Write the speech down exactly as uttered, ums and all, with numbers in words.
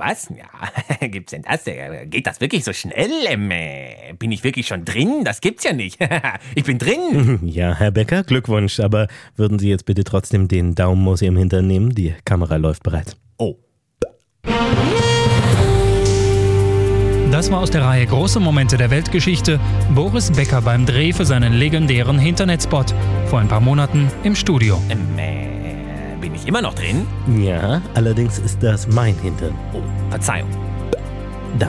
was? Ja, gibt's denn das? Äh, Geht das wirklich so schnell? Ähm, äh, bin ich wirklich schon drin? Das gibt's ja nicht. Ich bin drin. Ja, Herr Becker, Glückwunsch. Aber würden Sie jetzt bitte trotzdem den Daumen aus Ihrem Hintern nehmen? Die Kamera läuft bereits. Oh. Das war aus der Reihe Große Momente der Weltgeschichte. Boris Becker beim Dreh für seinen legendären Internetspot. Vor ein paar Monaten im Studio. Ähm, äh, bin ich immer noch drin? Ja, allerdings ist das mein Hintern. Oh, Verzeihung.